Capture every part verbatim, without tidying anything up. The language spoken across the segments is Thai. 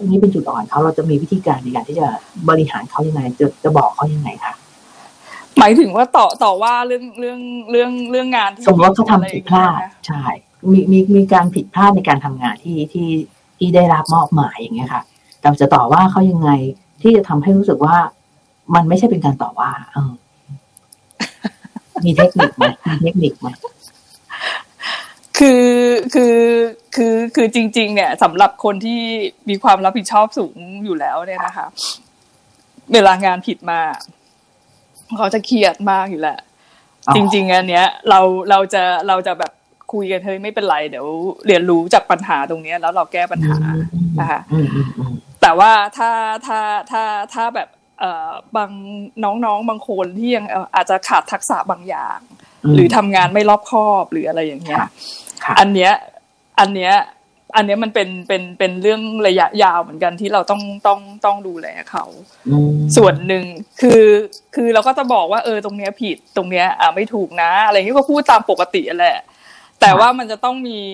รงนี้เป็นจุดอ่อนเขาเราจะมีวิธีการในการที่จะบริหารเขายังไงจะจะบอกเขายังไงคะหมายถึงว่าต่อต่อว่าเรื่องเรื่องเรื่องเรื่องงานที่สมมติว่าเขาทำผิดพลาดใช่มีมีมีการผิดพลาดในการทำงานที่ที่ที่ได้รับมอบหมายอย่างเงี้ยค่ะเราจะต่อว่าเขายังไงที่จะทำให้รู้สึกว่ามันไม่ใช่เป็นการต่อว่าเออมีเทคนิคไหมมีเทคนิคไหมคือคือคือคือจริงๆเนี่ยสำหรับคนที่มีความรับผิดชอบสูงอยู่แล้วเนี่ยนะคะเวลางานผิดมาเขาจะเครียดมากอยู่แหละจริงๆอันเนี้ยเราเราจะเราจะแบบคุยกันเฮ้ยไม่เป็นไรเดี๋ยวเรียนรู้จากปัญหาตรงนี้แล้วเราแก้ปัญหานะคะแต่ว่าถ้าถ้าถ้าถ้าแบบเอ่อบางน้องๆบางคนที่ยังอาจจะขาดทักษะบางอย่างหรือทำงานไม่รอบคอบหรืออะไรอย่างเงี้ยอันเนี้ยอันเนี้ยอันเนี้ยมันเป็นเป็นเป็นเรื่องระยะยาวเหมือนกันที่เราต้องต้องต้องดูแลเขาส่วนหนึ่งคือคือเราก็จะบอกว่าเออตรงเนี้ยผิดตรงเนี้ยอ่ะไม่ถูกนะอะไรอย่างเงี้ยก็พูดตามปกติแหละแต่ว่ามันจะต้องมี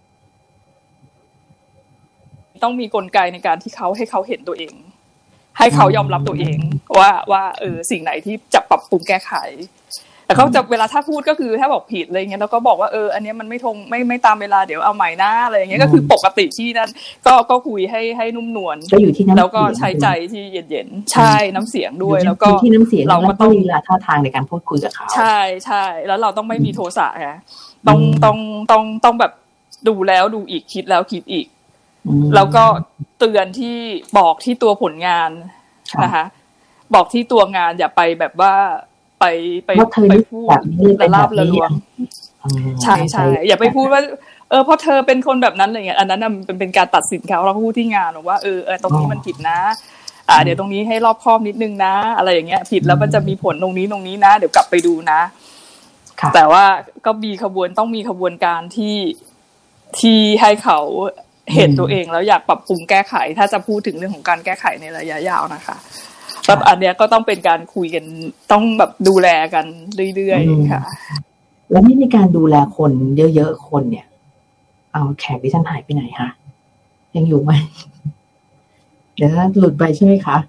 ต้องมีกลไกในการที่เขาให้เขาเห็นตัวเองให้เขายอมรับตัวเองว่าว่าเออสิ่งไหนที่จะปรับปรุงแก้ไขแต่เขาจะเวลาถ้าพูดก็คือถ้าบอกผิดอะไรเงี้ยแล้วก็บอกว่าเอออันนี้มันไม่ทงไม่ไม่ตามเวลาเดี๋ยวเอาใหม่นะอะไรอย่างเงี้ยก็คือปกติที่นั่นก็ก็คุยให้ให้นุ่มนวลแล้วก็ใช้ใจที่เย็นๆใช่น้ำเสียงด้วยแล้วก็เราก็ต้องมีลีลาท่าทางในการพูดคุยกับเขาใช่ใช่แล้วเราต้องไม่มีโทสะไงต้องต้องต้องต้องแบบดูแล้วดูอีกคิดแล้วคิดอีกแล้วก็เตือนที่บอกที่ตัวผลงานนะคะบอกที่ตัวงานอย่าไปแบบว่าไปไปไปพูดละลาบละลวงใช่ใช่อย่าไปพูดว่าเออเพราะเธอเป็นคนแบบนั้นอะไรเงี้ยอันนั้นเป็นเป็นการตัดสินเขาเราพูดที่งานว่าเออเออตรงนี้มันผิดนะอ่าเดี๋ยวตรงนี้ให้รอบคอบนิดนึงนะอะไรอย่างเงี้ยผิดแล้วมันจะมีผลตรงนี้ตรงนี้นะเดี๋ยวกลับไปดูนะแต่ว่าก็มีขบวนต้องมีขบวนการที่ที่ให้เขาเห็นตัวเองแล้วอยากปรับปรุงแก้ไขถ้าจะพูดถึงเรื่องของการแก้ไขในระยะยาวนะคะแบบอันเนี้ยก็ต้องเป็นการคุยกันต้องแบบดูแลกันเรื่อยๆค่ะแล้วนี่ในการดูแลคนเยอะๆคนเนี่ยเอาแขกที่ท่านหายไปไหนคะยังอยู่ไหมเดี๋ยวหลุดไปใช่ไหมคะ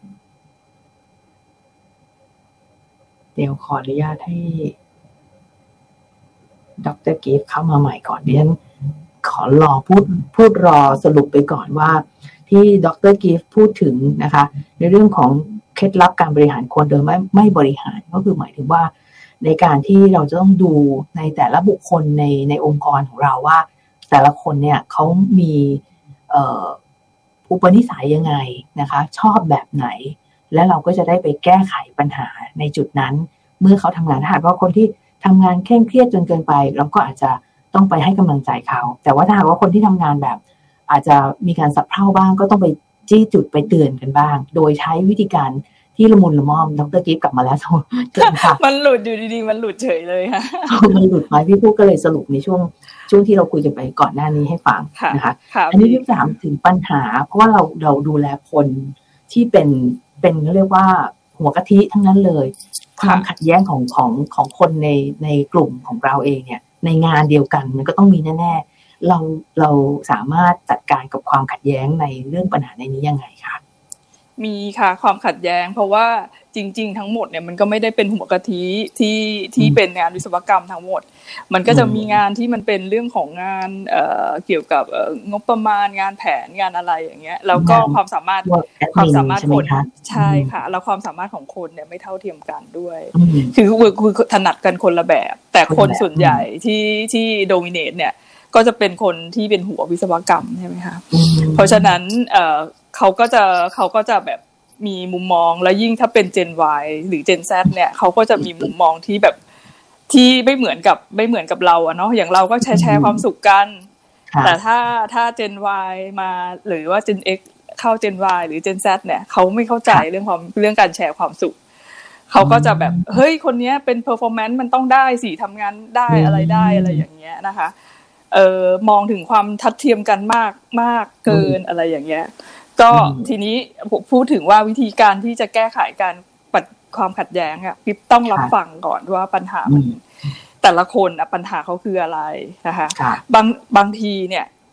เดี๋ยวขออนุญาตให้ดร.กิฟต์เข้ามาใหม่ก่อนเดี๋ยวขอรอพูดพูดรอสรุปไปก่อนว่าที่ดร.กิฟต์พูดถึงนะคะในเรื่องของเคล็ดลับการบริหารคนโดยไม่ไม่บริหารก็คือหมายถึงว่าในการที่เราจะต้องดูในแต่ละบุคคลในในองค์กรของเราว่าแต่ละคนเนี่ยเขามีเอ่ออุปนิสัยยังไงนะคะชอบแบบไหนและเราก็จะได้ไปแก้ไขปัญหาในจุดนั้นเมื่อเขาทำงานถ้าหากว่าคนที่ทำงานเคร่งเครียดจนเกินไปเราก็อาจจะต้องไปให้กำลังใจเขาแต่ว่าถ้าหากว่าคนที่ทำงานแบบอาจจะมีการสับเพร่าบ้างก็ต้องไปจี้จุดไปเตือนกันบ้างโดยใช้วิธีการที่ละมุนละม่อมดร.กิฟต์กลับมาแล้วเกินค่ะมันหลุดอยู่ดีๆมันหลุดเฉยเลยค่ะมันหลุดไปพี่พูดก็เลยสรุปในช่วงช่วงที่เราคุยกันไปก่อนหน้านี้ให้ฟังนะคะอันนี้พี่ถามถึงปัญหาเพราะว่าเราเราดูแลคนที่เป็นเป็นเรียกว่าหัวกะทิทั้งนั้นเลยความขัดแย้งของของของคนในในกลุ่มของเราเองเนี่ยในงานเดียวกันมันก็ต้องมีแน่ๆเราเราสามารถจัดการกับความขัดแย้งในเรื่องปัญหาในนี้ยังไงคะมีค่ะความขัดแย้งเพราะว่าจริงๆทั้งหมดเนี่ยมันก็ไม่ได้เป็นหัวกะทิที่ที่เป็นงานวิศวกรรมทั้งหมดมันก็จะมีงานที่มันเป็นเรื่องของงานเอ่อเกี่ยวกับงบประมาณงานแผนงานอะไรอย่างเงี้ยแล้วก็ความสามารถความสามารถคนใช่ค่ะแล้วความสามารถของคนเนี่ยไม่เท่าเทียมกันด้วยคือคือถนัดกันคนละแบบแต่คนส่วนใหญ่ที่ที่โดมิเนตเนี่ยก็จะเป็นคนที่เป็นหัววิศวกรรมใช่ไหมคะเพราะฉะนั้นเอ่อเขาก็จะเขาก็จะแบบมีมุมมองแล้วยิ่งถ้าเป็น Gen Y หรือ Gen Z เนี่ยเขาก็จะมีมุมมองที่แบบที่ไม่เหมือนกับไม่เหมือนกับเราอะเนาะอย่างเราก็แชร์แชร์ความสุขกันแต่ถ้าถ้า Gen Y มาหรือว่า Gen X เข้า Gen Y หรือ Gen Z เนี่ยเขาไม่เข้าใจเรื่องความเรื่องการแชร์ความสุขเขาก็จะแบบเฮ้ยคนนี้เป็น performance มันต้องได้สิทำงานได้อะไรได้อะไรอย่างเงี้ยนะคะเอ่อมองถึงความทัดเทียมกันมากมากเกินอะไรอย่างเงี้ยก็ทีนี้พูดถึงว่าวิธีการที่จะแก้ไขการปัดความขัดแย้งอ่ะปิ๊บต้องรับฟังก่อนว่าปัญหามันแต่ละคนอ่ะปัญหาเขาคืออะไรนะคะบางบางทีเนี่ย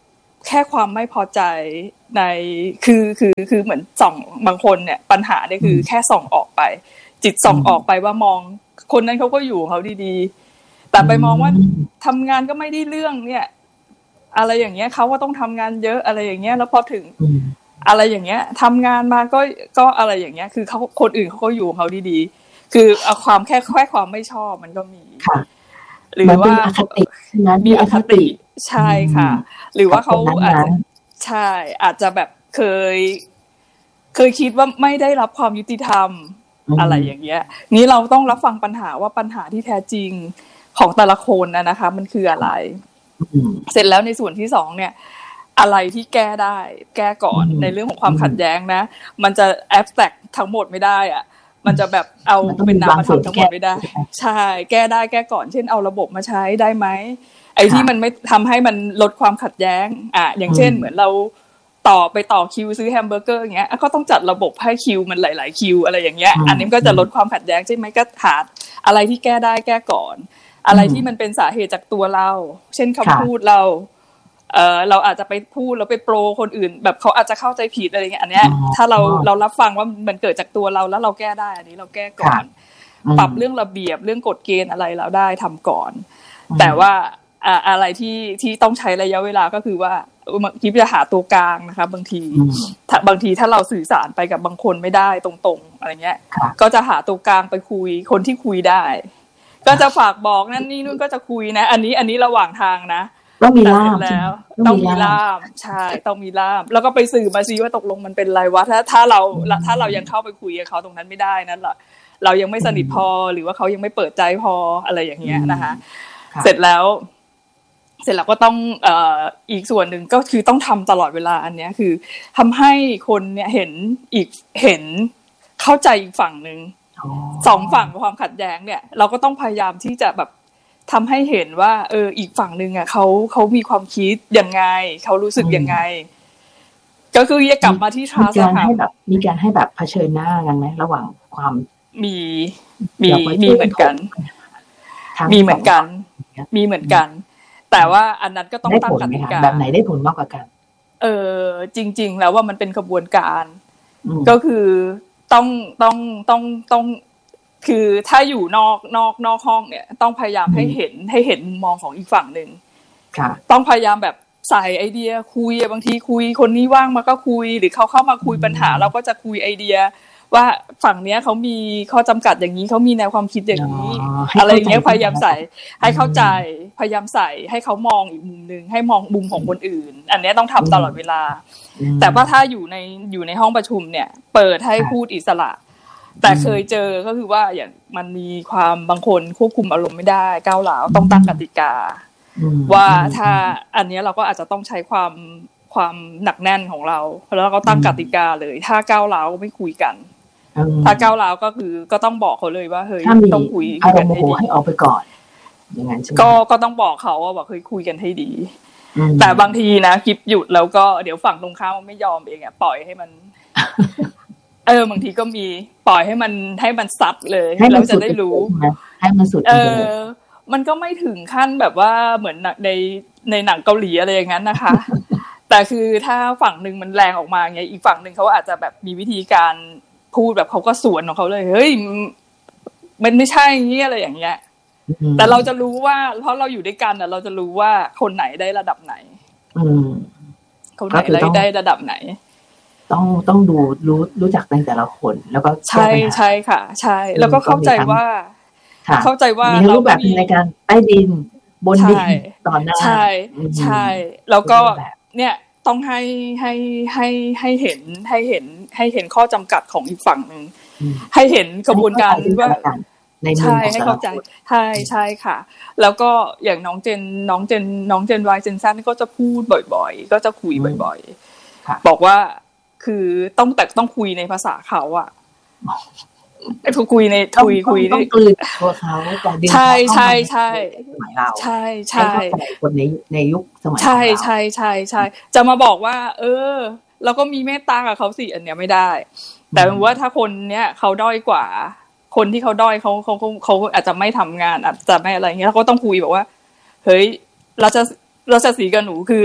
แค่ความไม่พอใจในคือคือคือเหมือนส่องบางคนเนี่ยปัญหาเนี่ยคือแค่ส่องออกไปจิตส่องออกไปว่ามองคนนั้นเขาก็อยู่เขาดีๆแต่ไปมองว่าทำงานก็ไม่ได้เรื่องเนี่ยอะไรอย่างเงี้ยเขาก็ต้องทำงานเยอะอะไรอย่างเงี้ยแล้วพอถึงอะไรอย่างเงี้ยทำงานมาก็ก็อะไรอย่างเงี้ยคือเขาคนอื่นเขาก็อยู่เขาดีๆคือเอาความแค่แค่ความไม่ชอบมันก็มีหรือว่ามีอคติใช่ค่ะหรือว่าเขาอาจจะใช่อาจจะแบบเคยเคยคิดว่าไม่ได้รับความยุติธรรมอะไรอย่างเงี้ยนี้เราต้องรับฟังปัญหาว่าปัญหาที่แท้จริงของแต่ละคนนะนะคะมันคืออะไรเสร็จแล้วในส่วนที่สองเนี่ยอะไรที่แก้ได้แก้ก่อนในเรื่องของความขัดแย้งนะมันจะแอบแตกทั้งหมดไม่ได้อ่ะมันจะแบบเอาเป็นนามธรรมทั้งหมดไม่ได้ใช่แก้ได้แก้ก่อนเช่นเอาระบบมาใช้ได้ไหมไอ้ที่มันไม่ทำให้มันลดความขัดแย้งอ่ะอย่างเช่นเหมือนเราต่อไปต่อคิวซื้อแฮมเบอร์เกอร์อย่างเงี้ยก็ต้องจัดระบบให้คิวมันหลายๆคิวอะไรอย่างเงี้ยอันนี้ก็จะลดความขัดแย้งใช่ไหมก็หาอะไรที่แก้ได้แก้ก่อนอะไรที่มันเป็นสาเหตุจากตัวเราเช่นคำพูดเราเออเราอาจจะไปพูดแล้วไปโปรคนอื่นแบบเขาอาจจะเข้าใจผิดอะไรเงี้ยอันเนี้ยถ้าเราเรารับฟังว่ามันเกิดจากตัวเราแล้วเราแก้ได้อันนี้เราแก้ก่อนปรับเรื่องระเบียบเรื่องกฎเกณฑ์อะไรเราได้ทำก่อนแต่ว่าอะไรที่ที่ต้องใช้ระยะเวลาก็คือว่าคิดจะหาตัวกลางนะคะบางทีบางทีถ้าเราสื่อสารไปกับบางคนไม่ได้ตรงๆอะไรเงี้ยก็จะหาตัวกลางไปคุยคนที่คุยได้ก็จะฝากบอกนั่นนี่นู่นก็จะคุยนะอันนี้อันนี้ระหว่างทางนะต้องมีล่ามแล้วต้องมีล่ามใช่ต้องมีล่ามแล้วก็ไปสื่อมาซิว่าตกลงมันเป็นไรวะถ้าถ้าเราถ้าเรายังเข้าไปคุยกับเขาตรงนั้นไม่ได้นั่นแหละเรายังไม่สนิทพอหรือว่าเขายังไม่เปิดใจพออะไรอย่างเงี้ยนะคะเสร็จแล้วเสร็จแล้วก็ต้องเอ่ออีกส่วนหนึ่งก็คือต้องทำตลอดเวลาอันเนี้ยคือทำให้คนเนี่ยเห็นอีกเห็นเข้าใจอีกฝั่งนึงสองฝั่งความขัดแย้งเนี่ยเราก็ต้องพยายามที่จะแบบทำให้เห็นว่าเอออีกฝั่งนึงอ่ะเขาเขามีความคิดยังไงเขารู้สึกยังไงก็คือจะกลับมาที่ทราสค่ะให้แบบมีการให้แบบเผชิญหน้ากันไหมระหว่างความมีมีมีเหมือนกันมีเหมือนกันมีเหมือนกันแต่ว่าอันนั้นก็ต้องตั้งกติกาแบบไหนได้ผลมากกว่ากันเออจริงๆแล้วว่ามันเป็นกระบวนการก็คือต้องต้องต้องต้องคือถ้าอยู่นอกนอกนอกห้องเนี่ยต้องพยายามให้เห็นให้เห็นมุมมองของอีกฝั่งนึงต้องพยายามแบบใส่ไอเดียคุยบางทีคุยคนนี้ว่างมาก็คุยหรือเขาเข้ามาคุยปัญหาเราก็จะคุยไอเดียว่าฝั่งเนี้ยเขามีข้อจำกัดอย่างนี้เขามีแนวความคิดอย่างนี้อะไรอย่างเงี้ยพยายามใส่ให้เข้าใจพยายามใส่ให้เขามองอีกมุมนึงให้มองมุมของคนอื่นอันนี้ต้องทำตลอดเวลาแต่ว่าถ้าอยู่ในอยู่ในห้องประชุมเนี่ยเปิดให้พูดอิสระแต่เคยเจอก็คือว่าอย่างมันมีความบางคนควบคุมอารมณ์ไม่ได้ก้าวร้าวต้องตั้งกติกาว่าถ้าอันนี้เราก็อาจจะต้องใช้ความความหนักแน่นของเราแล้วก็ตั้งกติกาเลยถ้าก้าวร้าวไม่คุยกันถ้าก้าวร้าวก็คือก็ต้องบอกเขาเลยว่าเฮ้ยต้องคุยกันให้ดีให้ออกไปก่อนอย่างนั้นใช่ไหมก็ก็ต้องบอกเขาว่าบอกเฮ้ยคุยกันให้ดีแต่บางทีนะคลิปหยุดแล้วก็เดี๋ยวฝั่งตรงข้ามมันไม่ยอมเองอ่ะปล่อยให้มันเออบางทีก็มีปล่อยให้มันให้มันซัดเลยเราจะได้รู้ให้มันสุดเออมันก็ไม่ถึงขั้นแบบว่าเหมือนในในหนังเกาหลีอะไรอย่างนั้นนะคะแต่คือถ้าฝั่งนึงมันแรงออกมาอย่างเงี้ยอีกฝั่งนึงเขาอาจจะแบบมีวิธีการพูดแบบเขาก็สวนของเขาเลยเฮ้ยมันไม่ใช่อย่างนี้อะไรอย่างเงี้ยแต่เราจะรู้ว่าเพราะเราอยู่ด้วยกันอ่ะเราจะรู้ว่าคนไหนได้ระดับไหนคนไหนได้ระดับไหนต้องต้องดูรู้รู้จักแต่ละคนแล้วก็ใช่ใช่ค่ะใช่แล้วก็เข้าใจว่าเข้าใจว่ามีรูปแบบในการใต้ดินบนดินตอนหน้าใช่ใช่แล้วก็เนี่ยต้องให้ให้ให้ให้เห็นให้เห็นให้เห็นข้อจำกัดของอีกฝั่งนึงให้เห็นกระบวนการว่าใช่ให้เข้าใจใช่ใช่ค่ะแล้วก็อย่างน้องเจนน้องเจนน้องเจนวายเจนซันก็จะพูดบ่อยๆก็จะคุยบ่อยๆบอกว่าคือต้องแต่ต้องคุยในภาษาเขาอ่ะไอ้คุยในคุยคุยต้องกลืนตัวเขาใช่ใช่ใช่ใช่ใช่คนในในยุคสมัยใช่ใช่ใช่ใช่จะมาบอกว่าเออเราก็มีเมตตากับเขาสิอันเนี้ยไม่ได้แต่ว่าถ้าคนเนี้ยเขาด้อยกว่าคนที่เขาด้อยเขาเขาเขาอาจจะไม่ทำงานอาจจะไม่อะไรเงี้ยเขาก็ต้องคุยบอกว่าเฮ้ยเราจะเราจะสีกับหนูคือ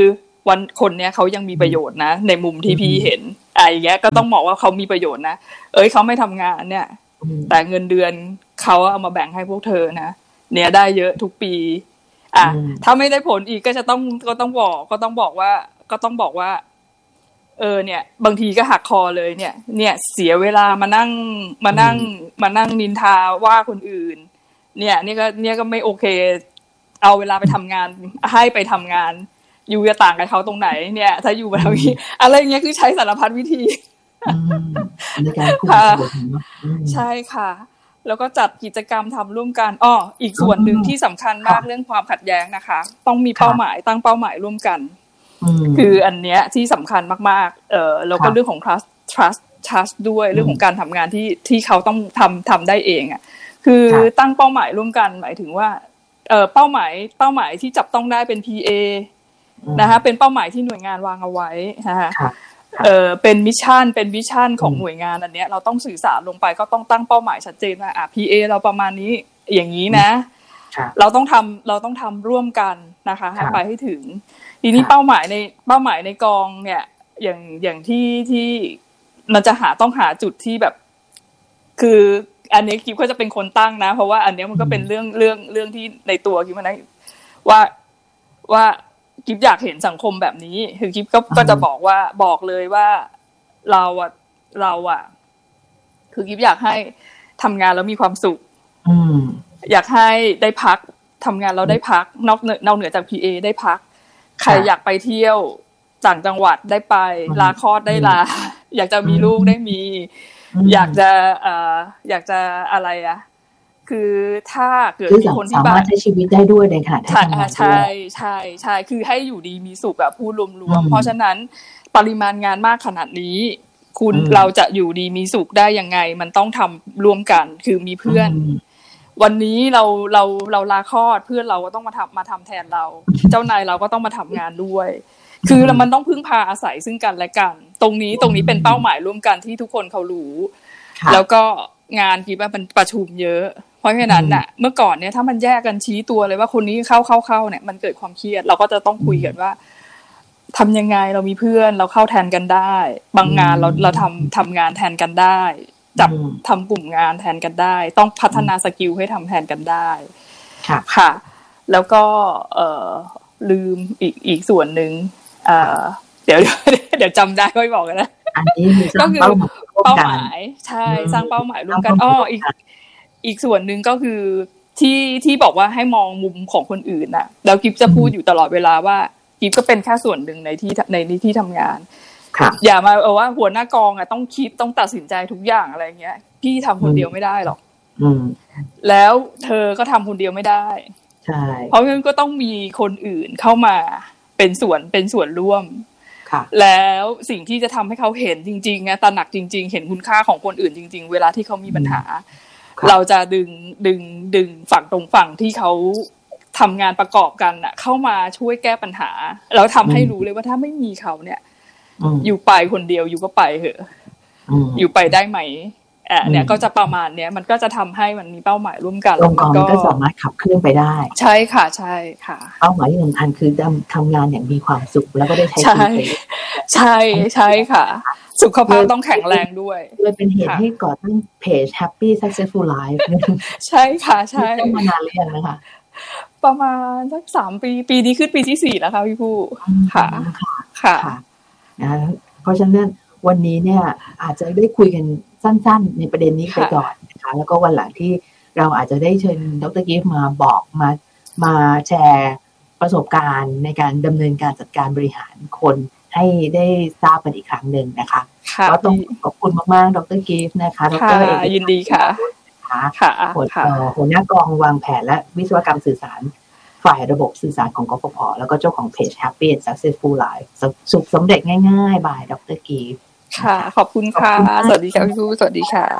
วันคนเนี้ยเขายังมีประโยชน์นะในมุมที่พี่เห็นอะไรอย่างเงี้ยก็ต้องบอกว่าเขามีประโยชน์นะเอ้ยเขาไม่ทำงานเนี่ยแต่เงินเดือนเขาเอามาแบ่งให้พวกเธอนะเนี่ยได้เยอะทุกปีอ่ะถ้าไม่ได้ผลอีกก็จะต้องก็ต้องบอกก็ต้องบอกว่าก็ต้องบอกว่าเออเนี่ยบางทีก็หักคอเลยเนี่ยเนี่ยเสียเวลามานั่งมานั่งมานั่งนินทาว่าคนอื่นเนี่ยนี่ก็เนี่ยก็ไม่โอเคเอาเวลาไปทำงานให้ไปทำงานอยู่จะต่างกับเขาตรงไหนเนี่ยถ้าอยู่แบบนี้อะไรเงี้ยคือใช้สารพัดวิธีในการคุยใช่ค่ะแล้วก็จัดกิจกรรมทำร่วมกันอ้ออีกส่วนหนึ่งที่สำคัญมากเรื่องความขัดแย้งนะคะต้องมีเป้าหมายตั้งเป้าหมายร่วมกันคืออันเนี้ยที่สำคัญมากๆเออแล้วก็เรื่องของ trust trust trust ด้วยเรื่องของการทำงานที่ที่เขาต้องทำทำได้เองอ่ะคือตั้งเป้าหมายร่วมกันหมายถึงว่าเออเป้าหมายเป้าหมายที่จับต้องได้เป็น พี เอ นะคะเป็นเป้าหมายที่หน่วยงานวางเอาไว้นะคะเออเป็นมิชชั่นเป็นวิชั่นของหน่วยงานอันเนี้ยเราต้องสื่อสารลงไปก็ต้องตั้งเป้าหมายชัดเจนว่าอ่ะ พี เอ เราประมาณนี้อย่างนี้นะเราต้องทำเราต้องทำร่วมกันนะคะไปให้ถึงทีนี้เป้าหมายในเป้าหมายในกองเนี่ยอย่างอย่างที่ที่เราจะหาต้องหาจุดที่แบบคืออันนี้กิ๊บก็จะเป็นคนตั้งนะเพราะว่าอันนี้มันก็เป็นเรื่องเรื่องเรื่องที่ในตัวกิ๊บมันนะว่าว่ากิ๊บอยากเห็นสังคมแบบนี้คือกิ๊บก็ก็จะบอกว่าบอกเลยว่าเราอะเราอะคือกิ๊บอยากให้ทำงานแล้วมีความสุขอยากให้ได้พักทำงานเราได้พักนอกนอกเหนือจาก พี เอ ได้พักใครอยากไปเที่ยวต่างจังหวัดได้ไปลาคลอดได้ลาอยากจะมีลูกได้มีอยากจะเอ่ออยากจะอะไรอ่ะคือถ้าเกิดมีคนที่บ้านใช้ชีวิตได้ด้วยในขณะที่ทำงานใช่ใช่ใช่คือให้อยู่ดีมีสุขอะพูดรวมๆเพราะฉะนั้นปริมาณงานมากขนาดนี้คุณเราจะอยู่ดีมีสุขได้ยังไงมันต้องทำร่วมกันคือมีเพื่อนวันนี้เราเราเราลาคลอดเพื่อนเราก็ต้องมาทำมาทำแทนเราเจ้านายเราก็ต้องมาทำงานด้วยคือมันต้องพึ่งพาอาศัยซึ่งกันและกันตรงนี้ตรงนี้เป็นเป้าหมายร่วมกันที่ทุกคนเขารู้แล้วก็งานคิดว่ามันประชุมเยอะเพราะฉะนั้นน่ะเมื่อก่อนเนี่ยถ้ามันแยกกันชี้ตัวเลยว่าคนนี้เข้าเข้าเข้าเนี่ยมันเกิดความเครียดเราก็จะต้องคุยกันว่าทำยังไงเรามีเพื่อนเราเข้าแทนกันได้บางงานเราเราทำทำงานแทนกันได้จับทำกลุ่มงานแทนกันได้ต้องพัฒนาสกิลให้ทำแทนกันได้ค่ะแล้วก็เอ่อลืมอีกอีกส่วนหนึ่งเอ่อเดี๋ยวเดี๋ยวจำได้ก็ไม่บอกกันนะอันนี้ก็คือเป้าหมายใช่สร้างเป้าหมายร่วมกันอ้ออีกอีกส่วนหนึ่งก็คือที่ที่บอกว่าให้มองมุมของคนอื่นน่ะแล้วกิ๊บจะพูดอยู่ตลอดเวลาว่ากิ๊บก็เป็นแค่ส่วนหนึ่งในที่ในที่ทำงานอย่ามาเอาว่าหัวหน้ากองอ่ะต้องคิดต้องตัดสินใจทุกอย่างอะไรเงี้ยพี่ทำคนเดียวไม่ได้หรอกแล้วเธอก็ทำคนเดียวไม่ได้ใช่เพราะงั้นก็ต้องมีคนอื่นเข้ามาเป็นส่วนเป็นส่วนร่วมแล้วสิ่งที่จะทำให้เขาเห็นจริงๆนะตระหนักจริงๆเห็นคุณค่าของคนอื่นจริงๆเวลาที่เขามีปัญหาเราจะดึงดึงดึงฝั่งตรงฝั่งที่เขาทำงานประกอบกันน่ะเข้ามาช่วยแก้ปัญหาแล้วทำให้รู้เลยว่าถ้าไม่มีเขาเนี่ยอยู่ไปคนเดียวอยู่ก็ไปเหอะอยู่ไปได้ไหมอ่ะเนี่ยก็จะประมาณเนี้ยมันก็จะทำให้มันมีเป้าหมายร่วมกันองค์กรก็สามารถขับเคลื่อนไปได้ใช่ค่ะใช่ค่ะเป้าหมายที่สำคัญคือทำงานอย่างมีความสุขแล้วก็ได้ใช้ชีวิตใช่ใช่ค่ะสุขภาพต้องแข็งแรงด้วยเลยเป็นเหตุให้ก่อตั้งเพจ Happy Successful Life ใช่ค่ะใช่ต้องมานานหรือยังนะคะประมาณสักสามปีปีนี้ขึ้นปีที่สี่แล้วค่ะพี่ผู้ค่ะค่ะนะเพราะฉะนั้นวันนี้เนี่ยอาจจะได้คุยกันสั้นๆในประเด็นนี้ไปก่อนนะคะแล้วก็วันหลังที่เราอาจจะได้เชิญดร.กิฟต์มาบอกมามาแชร์ประสบการณ์ในการดำเนินการจัดการบริหารคนให้ได้ทราบกันอีกครั้งหนึ่งนะคะก็ต้องขอบคุณมากๆดร.กิฟต์นะคะดร.เอกยินดีค่ะค่ะหัวหน้ากองวางแผนและวิศวกรรมสื่อสารฝ่ายระบบสื่อสารของกฟผ.แล้วก็เจ้าของเพจ Happy and Successful Life สุขสำเร็จง่ายๆบายดร.กิฟต์ค่ะขอบคุณค่ะสวัสดีค่ะพี่ผู้สวัสดีค่ะ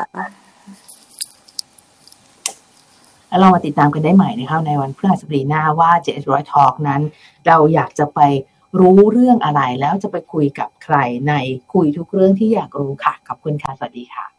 แล้วเรามาติดตามกันได้ใหม่นะคะในวันพฤหัสบดีหน้าว่า เจ็ดร้อย Talk นั้นเราอยากจะไปรู้เรื่องอะไรแล้วจะไปคุยกับใครในคุยทุกเรื่องที่อยากรู้ค่ะขอบคุณค่ะสวัสดีค่ะ